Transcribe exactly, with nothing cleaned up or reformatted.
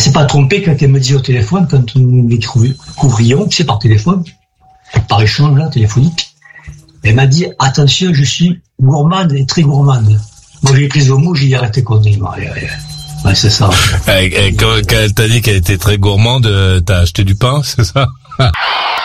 s'est pas trompée quand elle me dit au téléphone, quand nous découvrions, tu sais, par téléphone, par échange là, téléphonique, elle m'a dit, attention, je suis gourmande et très gourmande. Moi, j'ai pris au mot, j'ai arrêté conneries. Ouais, ouais, ouais, c'est ça. Et, et quand, quand elle t'a dit qu'elle était très gourmande, t'as acheté du pain, c'est ça?